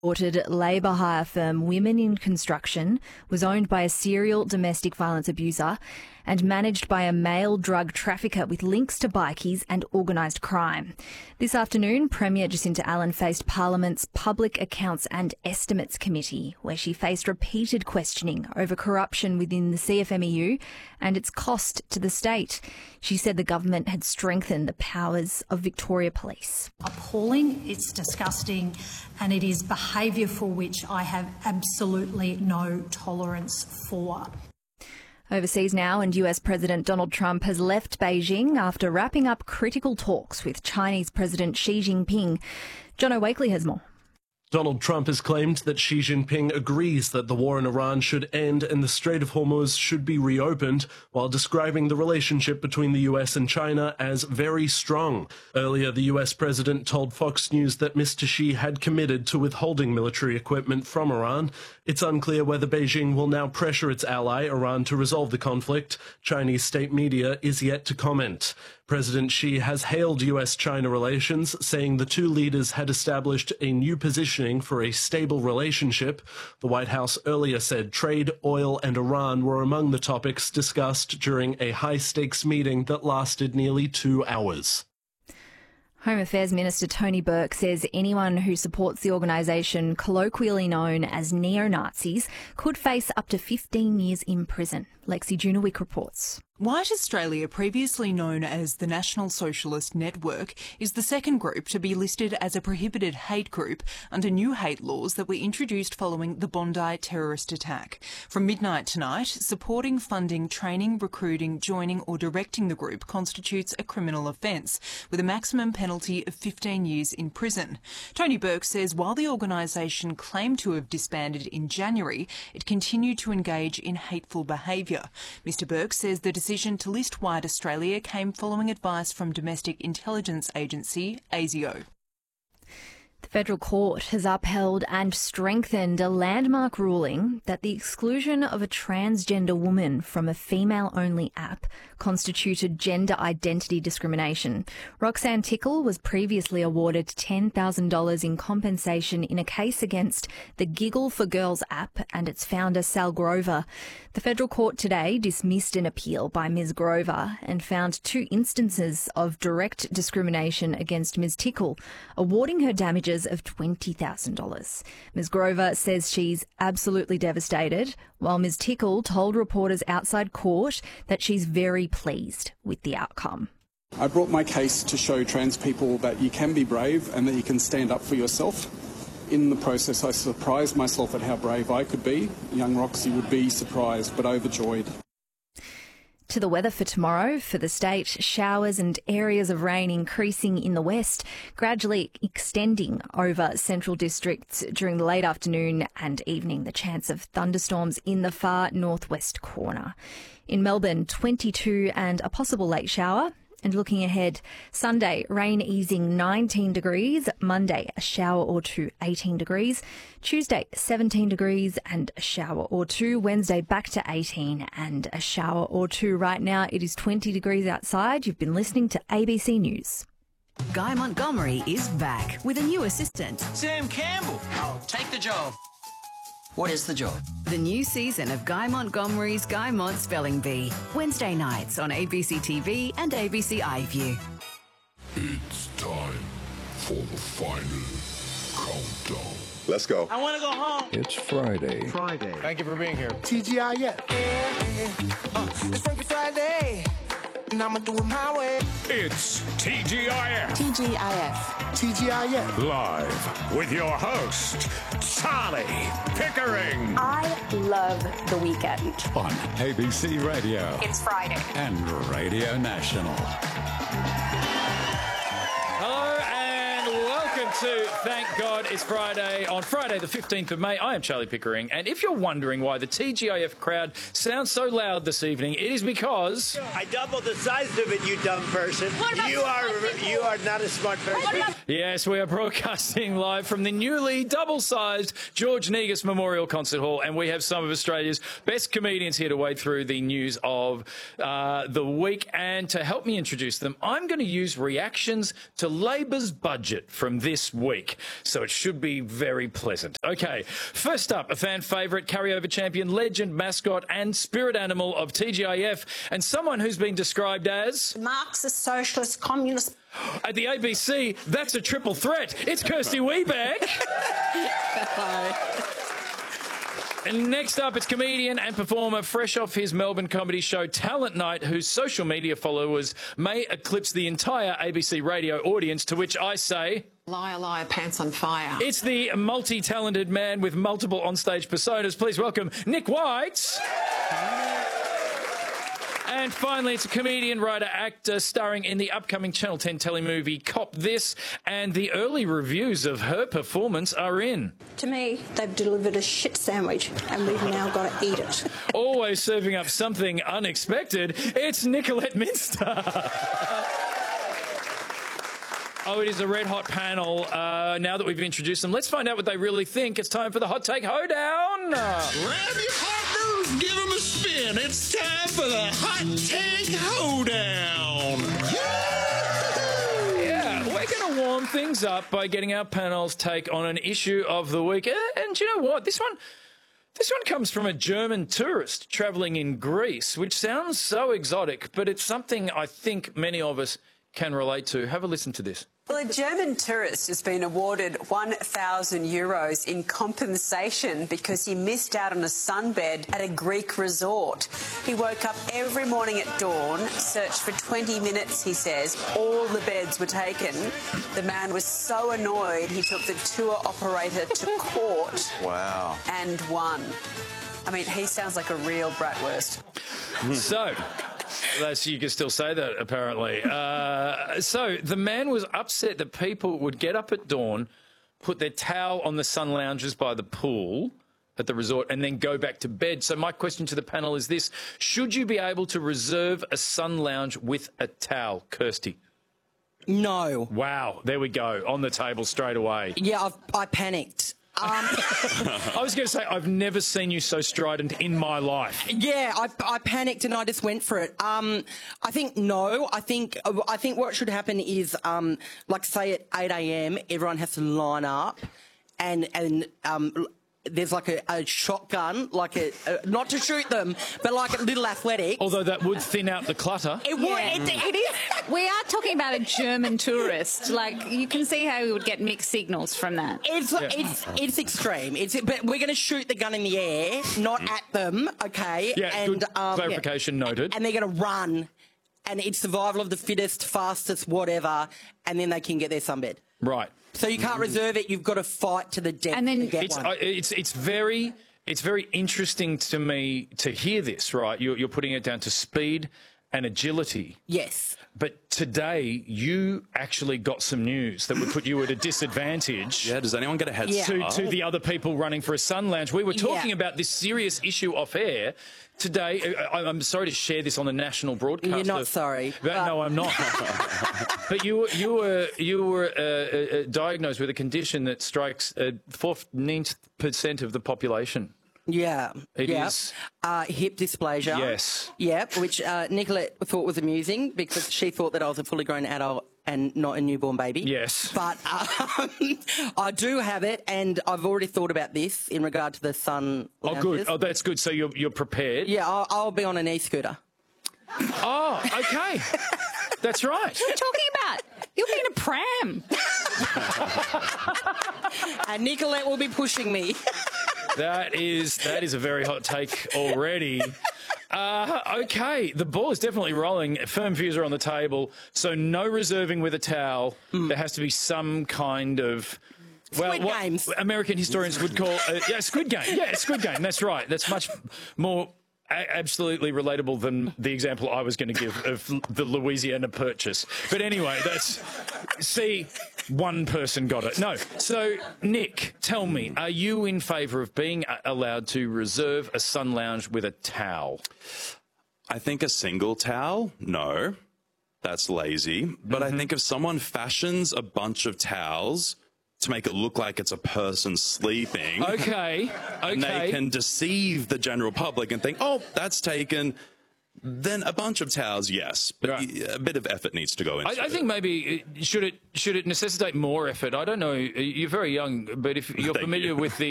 Reported labour hire firm Women in Construction was owned by a serial domestic violence abuser and managed by a male drug trafficker with links to bikies and organised crime. This afternoon, Premier Jacinta Allen faced Parliament's Public Accounts and Estimates Committee, where she faced repeated questioning over corruption within the CFMEU and its cost to the state. She said the government had strengthened the powers of Victoria Police. Appalling, it's disgusting, and it is behaviour for which I have absolutely no tolerance for. Overseas now, and US President Donald Trump has left Beijing after wrapping up critical talks with Chinese President Xi Jinping. John O'Wakely has more. Donald Trump has claimed that Xi Jinping agrees that the war in Iran should end and the Strait of Hormuz should be reopened, while describing the relationship between the US and China as very strong. Earlier, the US president told Fox News that Mr. Xi had committed to withholding military equipment from Iran. It's unclear whether Beijing will now pressure its ally, Iran, to resolve the conflict. Chinese state media is yet to comment. President Xi has hailed US-China relations, saying the two leaders had established a new positioning for a stable relationship. The White House earlier said trade, oil and Iran were among the topics discussed during a high-stakes meeting that lasted nearly 2 hours. Home Affairs Minister Tony Burke says anyone who supports the organisation colloquially known as neo-Nazis could face up to 15 years in prison. Lexi Junowick reports. White Australia, previously known as the National Socialist Network, is the second group to be listed as a prohibited hate group under new hate laws that were introduced following the Bondi terrorist attack. From midnight tonight, supporting, funding, training, recruiting, joining or directing the group constitutes a criminal offence, with a maximum penalty of 15 years in prison. Tony Burke says while the organisation claimed to have disbanded in January, it continued to engage in hateful behaviour. Mr Burke says the decision to list White Australia came following advice from domestic intelligence agency ASIO. The Federal Court has upheld and strengthened a landmark ruling that the exclusion of a transgender woman from a female-only app constituted gender identity discrimination. Roxanne Tickle was previously awarded $10,000 in compensation in a case against the Giggle for Girls app and its founder, Sal Grover. The Federal Court today dismissed an appeal by Ms Grover and found 2 instances of direct discrimination against Ms Tickle, awarding her damages of $20,000. Ms Grover says she's absolutely devastated, while Ms Tickle told reporters outside court that she's very pleased with the outcome. I brought my case to show trans people that you can be brave and that you can stand up for yourself. In the process, I surprised myself at how brave I could be. Young Roxy would be surprised but overjoyed. To the weather for tomorrow. For the state, showers and areas of rain increasing in the west, gradually extending over central districts during the late afternoon and evening. The chance of thunderstorms in the far northwest corner. In Melbourne, 22 and a possible late shower. And looking ahead, Sunday, rain easing 19 degrees. Monday, a shower or 2, 18 degrees. Tuesday, 17 degrees and a shower or 2. Wednesday, back to 18 and a shower or 2. Right now, it is 20 degrees outside. You've been listening to ABC News. Guy Montgomery is back with a new assistant. Sam Campbell. Take the job. What is the job? The new season of Guy Montgomery's Guy Mont Spelling Bee. Wednesday nights on ABC TV and ABC iView. It's time for the final countdown. Let's go. I want to go home. It's Friday. Thank you for being here. TGIF. It's Frankie Friday, and I'm going to do it my way. It's TGIF. TGIF. TGIF. Live with your host, Charlie Pickering. I love the weekend. On ABC Radio. It's Friday. And Radio National. Hello and welcome to Thank God It's Friday. On Friday the 15th of May, I am Charlie Pickering, and if you're wondering why the TGIF crowd sounds so loud this evening, it is because... I doubled the size of it, you dumb person. You are not a smart person. Yes, we are broadcasting live from the newly double-sized George Negus Memorial Concert Hall, and we have some of Australia's best comedians here to wade through the news of the week. And to help me introduce them, I'm going to use reactions to Labor's budget from this this week, so it should be very pleasant. Okay, first up, a fan favourite, carryover champion, legend, mascot and spirit animal of TGIF, and someone who's been described as... Marxist, socialist, communist... At the ABC, that's a triple threat. It's Kirsty Wiebeck. And next up, it's comedian and performer fresh off his Melbourne comedy show Talent Night, whose social media followers may eclipse the entire ABC radio audience, to which I say... Liar, liar, pants on fire. It's the multi-talented man with multiple onstage personas. Please welcome Nick White. And finally, it's a comedian, writer, actor starring in the upcoming Channel 10 telemovie Cop This, and the early reviews of her performance are in. To me, they've delivered a shit sandwich and we've now got to eat it. Always serving up something unexpected, it's Nicolette Minster. Oh, it is a red-hot panel. Now that we've introduced them, let's find out what they really think. It's time for the Hot Take Hoedown. Grab your partners, give them a spin. It's time for the Hot Take Hoedown. Yeah, we're going to warm things up by getting our panel's take on an issue of the week. And you know what? This one comes from a German tourist travelling in Greece, which sounds so exotic, but it's something I think many of us can relate to. Have a listen to this. Well, a German tourist has been awarded €1,000 in compensation because he missed out on a sunbed at a Greek resort. He woke up every morning at dawn, searched for 20 minutes, he says. All the beds were taken. The man was so annoyed he took the tour operator to court. Wow. And won. I mean, he sounds like a real bratwurst. So... you can still say that, apparently. So the man was upset that people would get up at dawn, put their towel on the sun lounges by the pool at the resort, and then go back to bed. So my question to the panel is this. Should you be able to reserve a sun lounge with a towel, Kirsty? No. Wow, there we go, on the table straight away. Yeah, I panicked. I was going to say, I've never seen you so strident in my life. Yeah, I panicked and I just went for it. I think no. I think what should happen is, like say at 8 a.m, everyone has to line up, and there's like a shotgun, like not to shoot them, but like a little athletic. Although that would thin out the clutter. It would. Yeah. It is. We are talking about a German tourist. Like, you can see how we would get mixed signals from that. It's extreme. But we're going to shoot the gun in the air, not at them. Okay. Yeah. And good clarification noted. And they're going to run, and it's survival of the fittest, fastest, whatever, and then they can get their sunbed. Right. So you can't reserve it. You've got to fight to the death and then to get one. It's very interesting to me to hear this. Right, you're putting it down to speed and agility. Yes. But today you actually got some news that would put you at a disadvantage. Yeah. Does anyone get a head start? To the other people running for a sun lounge. We were talking about this serious issue off air. Today, I'm sorry to share this on the national broadcast. You're not sorry. No, I'm not. But you were diagnosed with a condition that strikes 14% of the population. Yeah. It is. Hip dysplasia. Yes. Yeah, which Nicolette thought was amusing because she thought that I was a fully grown adult and not a newborn baby. Yes. But I do have it, and I've already thought about this in regard to the sun lounges. Oh, good. Oh, that's good. So you're prepared? Yeah, I'll be on an e-scooter. Oh, okay. That's right. What are you talking about? You'll be in a pram. And Nicolette will be pushing me. That is a very hot take already. Okay, the ball is definitely rolling. Firm views are on the table. So no reserving with a towel. There has to be some kind of... Squid Games. What American historians would call... Squid Game. Yeah, Squid Game. That's right. That's much more... absolutely relatable than the example I was going to give of the Louisiana Purchase. But anyway, one person got it. No. So, Nick, tell me, are you in favour of being allowed to reserve a sun lounge with a towel? I think a single towel, no. That's lazy. But I think if someone fashions a bunch of towels to make it look like it's a person sleeping. Okay. And they can deceive the general public and think, oh, that's taken. Then a bunch of towels, yes, but a bit of effort needs to go into it. I think maybe should it necessitate more effort? I don't know. You're very young, but if you're familiar with the